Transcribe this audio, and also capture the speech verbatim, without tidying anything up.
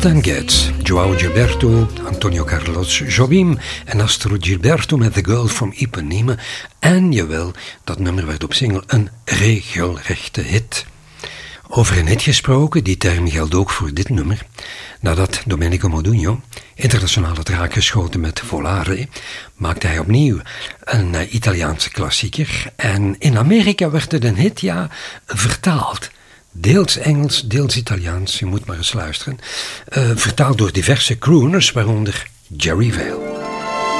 Stan Getz, João Gilberto, Antonio Carlos Jobim en Astro Gilberto met The Girl from Ipanema. En jawel, dat nummer werd op single een regelrechte hit. Over een hit gesproken, die term geldt ook voor dit nummer. Nadat Domenico Modugno internationale draak geschoten met Volare, maakte hij opnieuw een uh, Italiaanse klassieker. En in Amerika werd het een hit, ja, vertaald. Deels Engels, deels Italiaans, je moet maar eens luisteren. Uh, vertaald door diverse crooners, waaronder Jerry Vale.